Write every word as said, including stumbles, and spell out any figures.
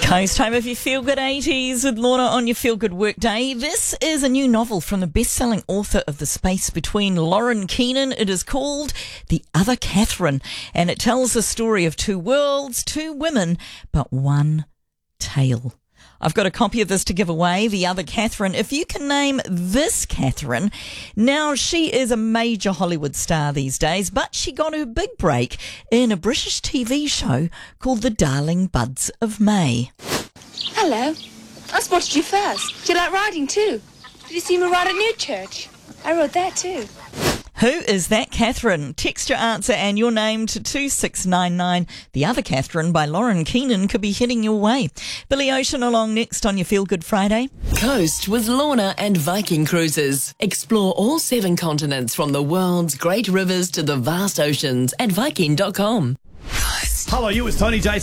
Coast home of your Feel Good eighties with Lorna on your Feel Good Workday. This is a new novel from the best-selling author of The Space Between, Lauren Keenan. It is called The Other Catherine, and it tells the story of two worlds, two women, but one tale. I've got a copy of this to give away, The Other Catherine. If you can name this Catherine, now she is a major Hollywood star these days, but she got her big break in a British T V show called The Darling Buds of May. Hello. I spotted you first. Do you like riding too? Did you see me ride at Newchurch? I rode there too. Who is that Catherine? Text your answer and your name to two six nine nine. The Other Catherine by Lauren Keenan could be heading your way. Billy Ocean along next on your Feel Good Friday. Coast with Lorna and Viking Cruises. Explore all seven continents from the world's great rivers to the vast oceans at viking dot com. Hello, you. It's Tony J.